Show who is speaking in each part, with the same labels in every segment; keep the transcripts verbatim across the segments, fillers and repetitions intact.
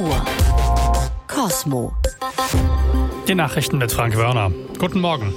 Speaker 1: Uhr. Kosmo.
Speaker 2: Die Nachrichten mit Frank Wörner. Guten Morgen.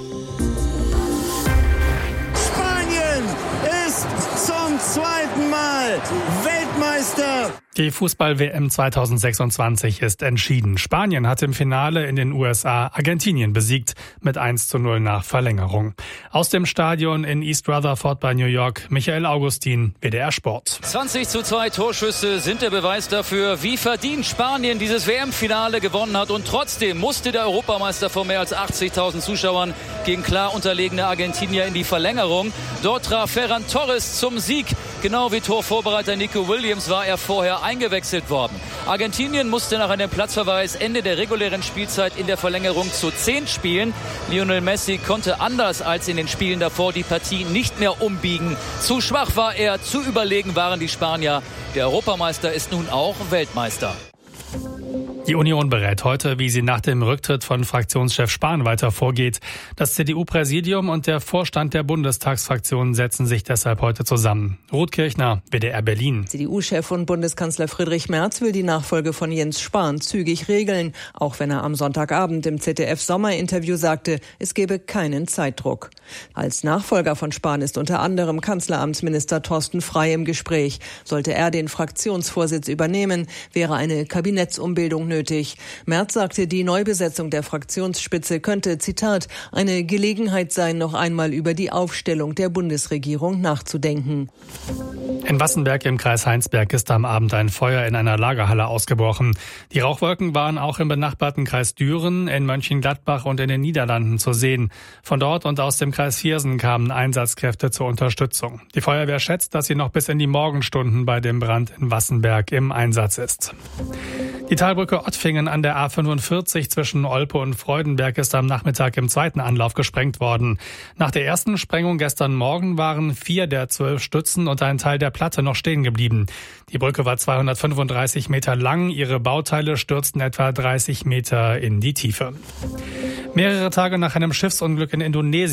Speaker 3: Spanien ist zum zweiten Mal Weltmeister.
Speaker 2: Die Fußball-W M zweitausendsechsundzwanzig ist entschieden. Spanien hat im Finale in den U S A Argentinien besiegt mit eins zu null nach Verlängerung. Aus dem Stadion in East Rutherford bei New York, Michael Augustin, W D R Sport.
Speaker 4: zwanzig zu zwei Torschüsse sind der Beweis dafür, wie verdient Spanien dieses W M-Finale gewonnen hat. Und trotzdem musste der Europameister vor mehr als achtzigtausend Zuschauern gegen klar unterlegene Argentinier in die Verlängerung. Dort traf Ferran Torres zum Sieg. Genau wie Torvorbereiter Nico Williams war er vorher eingewechselt worden. Argentinien musste nach einem Platzverweis Ende der regulären Spielzeit in der Verlängerung zu zehn spielen. Lionel Messi konnte anders als in den Spielen davor die Partie nicht mehr umbiegen. Zu schwach war er, zu überlegen waren die Spanier. Der Europameister ist nun auch Weltmeister.
Speaker 2: Die Union berät heute, wie sie nach dem Rücktritt von Fraktionschef Spahn weiter vorgeht. Das C D U-Präsidium und der Vorstand der Bundestagsfraktion setzen sich deshalb heute zusammen. Ruth Kirchner, W D R Berlin.
Speaker 5: C D U-Chef und Bundeskanzler Friedrich Merz will die Nachfolge von Jens Spahn zügig regeln, auch wenn er am Sonntagabend im Z D F-Sommerinterview sagte, es gebe keinen Zeitdruck. Als Nachfolger von Spahn ist unter anderem Kanzleramtsminister Thorsten Frey im Gespräch. Sollte er den Fraktionsvorsitz übernehmen, wäre eine Kabinettsumbildung nötig. Nötig. Merz sagte, die Neubesetzung der Fraktionsspitze könnte, Zitat, eine Gelegenheit sein, noch einmal über die Aufstellung der Bundesregierung nachzudenken.
Speaker 2: In Wassenberg im Kreis Heinsberg ist am Abend ein Feuer in einer Lagerhalle ausgebrochen. Die Rauchwolken waren auch im benachbarten Kreis Düren, in Mönchengladbach und in den Niederlanden zu sehen. Von dort und aus dem Kreis Viersen kamen Einsatzkräfte zur Unterstützung. Die Feuerwehr schätzt, dass sie noch bis in die Morgenstunden bei dem Brand in Wassenberg im Einsatz ist. Die Talbrücke Ottfingen an der A fünfundvierzig zwischen Olpe und Freudenberg ist am Nachmittag im zweiten Anlauf gesprengt worden. Nach der ersten Sprengung gestern Morgen waren vier der zwölf Stützen und ein Teil der Platte noch stehen geblieben. Die Brücke war zweihundertfünfunddreißig Meter lang, ihre Bauteile stürzten etwa dreißig Meter in die Tiefe. Mehrere Tage nach einem Schiffsunglück in Indonesien